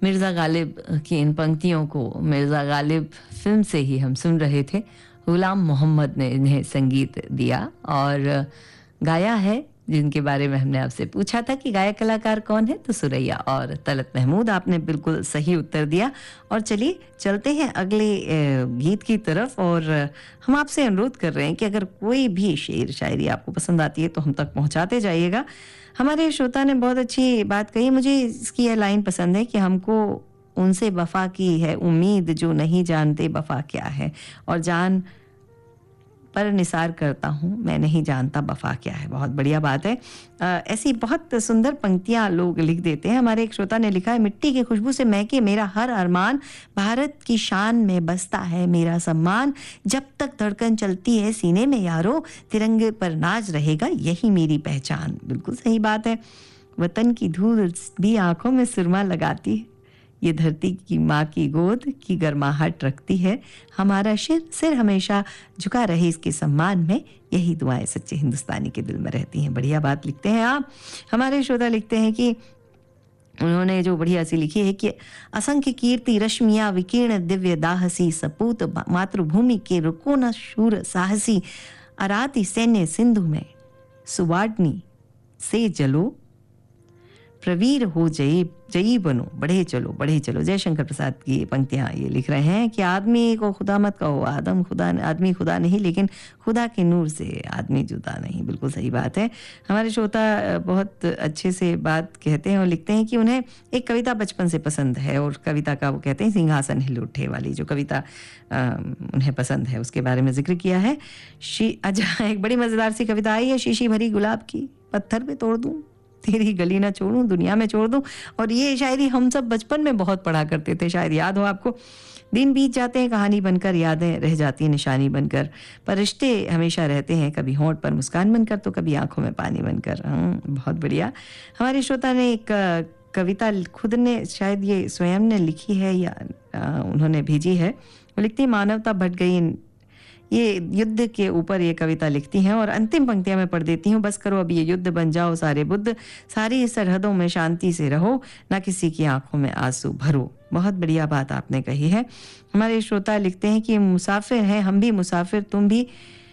मिर्ज़ा गालिब की इन पंक्तियों को मिर्ज़ा गालिब फ़िल्म से ही हम सुन रहे थे। ग़ुलाम मोहम्मद ने इन्हें संगीत दिया और गाया है, जिनके बारे में हमने आपसे पूछा था कि गायक कलाकार कौन है, तो सुरैया और तलत महमूद। आपने बिल्कुल सही उत्तर दिया। और चलिए चलते हैं अगले गीत की तरफ। और हम आपसे अनुरोध कर रहे हैं कि अगर कोई भी शेर शायरी आपको पसंद आती है तो हम तक पहुंचाते जाइएगा। हमारे श्रोता ने बहुत अच्छी बात कही, मुझे इसकी यह लाइन पसंद है कि हमको उनसे वफा की है उम्मीद जो नहीं जानते वफा क्या है, और जान पर निसार करता हूँ मैं नहीं जानता वफा क्या है। बहुत बढ़िया बात है। ऐसी बहुत सुंदर पंक्तियाँ लोग लिख देते हैं। हमारे एक श्रोता ने लिखा है, मिट्टी की खुशबू से महके मेरा हर अरमान, भारत की शान में बसता है मेरा सम्मान, जब तक धड़कन चलती है सीने में यारो, तिरंगे पर नाज रहेगा यही मेरी पहचान। बिल्कुल सही बात है। वतन की धूल भी आंखों में सुरमा लगाती है, ये धरती की माँ की गोद की गर्माहट रखती है, हमारा सिर हमेशा झुका रहे इसके सम्मान में, यही दुआएं सच्चे हिंदुस्तानी के दिल में रहती हैं। बढ़िया बात लिखते हैं आप। हमारे श्रोता लिखते हैं कि उन्होंने जो बढ़िया सी लिखी है कि असंख्य कीर्ति रश्मिया विकीर्ण दिव्य दाहसी, सपूत मातृभूमि के रुको न शूर साहसी, अराती सैन्य सिंधु में सुवाडनी से जलो, प्रवीर हो जयी बनो बढ़े चलो। जयशंकर प्रसाद की पंक्तियां ये लिख रहे हैं कि आदमी को खुदा मत कहो, आदमी खुदा नहीं, लेकिन खुदा के नूर से आदमी जुदा नहीं। बिल्कुल सही बात है। हमारे श्रोता बहुत अच्छे से बात कहते हैं और लिखते हैं कि उन्हें एक कविता बचपन से पसंद है, और कविता का वो कहते हैं सिंहासन हिल उठे वाली जो कविता उन्हें पसंद है, उसके बारे में जिक्र किया है। अच्छा, एक बड़ी मज़ेदार सी कविता आई है, शीशी भरी गुलाब की पत्थर पे तोड़ दूं, तेरी गली ना छोड़ूं, दुनिया में छोड़ दूं। और ये शायरी हम सब बचपन में बहुत पढ़ा करते थे, शायद याद हो आपको। दिन बीत जाते हैं कहानी बनकर, यादें रह जाती हैं निशानी बनकर, पर रिश्ते हमेशा रहते हैं, कभी होंठ पर मुस्कान बनकर तो कभी आंखों में पानी बनकर। बहुत बढ़िया। हमारे श्रोता ने एक कविता खुद ने, शायद ये स्वयं ने लिखी है या उन्होंने भेजी है। वो लिखती, मानवता भट गई, ये युद्ध के ऊपर ये कविता लिखती हैं और अंतिम पंक्तियां मैं पढ़ देती हूँ। बस करो अब ये युद्ध, बन जाओ सारे बुद्ध, सारी सरहदों में शांति से रहो, ना किसी की आंखों में आंसू भरो। बहुत बढ़िया बात आपने कही है। हमारे श्रोता लिखते हैं कि मुसाफिर हैं हम भी मुसाफिर, तुम भी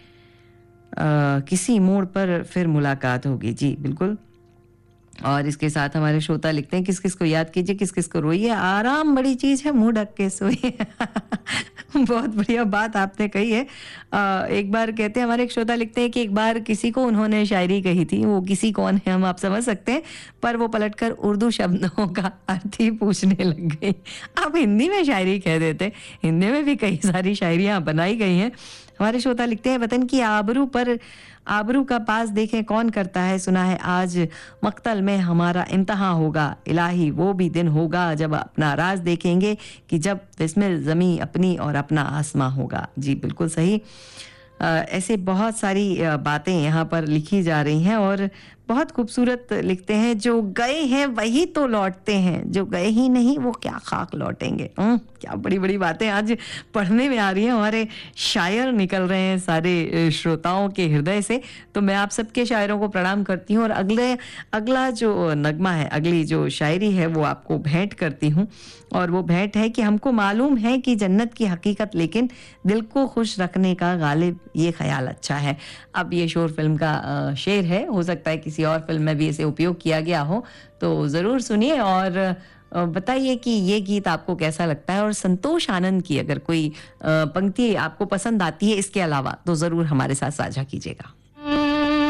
किसी मोड़ पर फिर मुलाकात होगी। जी बिल्कुल। और इसके साथ हमारे श्रोता लिखते हैं, किस किस को याद कीजिए, किस किस को रोइए, आराम बड़ी चीज है, मुंह ढक के सोइए। बहुत बढ़िया बात आपने कही है। एक बार कहते हैं, हमारे एक श्रोता लिखते हैं कि एक बार किसी को उन्होंने शायरी कही थी, वो किसी कौन है हम आप समझ सकते हैं, पर वो पलटकर उर्दू शब्दों का अर्थ ही पूछने लग गई। आप हिंदी में शायरी कह देते, हिंदी में भी कई सारी शायरियाँ बनाई गई हैं। हमारे श्रोता लिखते हैं, वतन की आबरू पर आबरू का पास देखें कौन करता है, सुना है आज मक्तल में हमारा इम्तहां होगा, इलाही वो भी दिन होगा जब अपना राज देखेंगे, कि जब बिस्मिल ज़मी अपनी और अपना आसमां होगा। जी बिल्कुल सही। ऐसे बहुत सारी बातें यहाँ पर लिखी जा रही हैं और बहुत खूबसूरत लिखते हैं, जो गए हैं वही तो लौटते हैं, जो गए ही नहीं वो क्या खाक लौटेंगे। क्या बड़ी बड़ी बातें आज पढ़ने में आ रही हैं। हमारे शायर निकल रहे हैं सारे श्रोताओं के हृदय से, तो मैं आप सबके शायरों को प्रणाम करती हूँ और अगला जो नगमा है, अगली जो शायरी है वो आपको भेंट करती हूँ। और वो भेंट है कि हमको मालूम है कि जन्नत की हकीकत, लेकिन दिल को खुश रखने का गालिब ये ख्याल अच्छा है। अब ये शोर फिल्म का शेर है, हो सकता है किसी और फिल्म में भी इसे उपयोग किया गया हो, तो ज़रूर सुनिए और बताइए कि ये गीत आपको कैसा लगता है। और संतोष आनंद की अगर कोई पंक्ति आपको पसंद आती है इसके अलावा, तो ज़रूर हमारे साथ साझा कीजिएगा।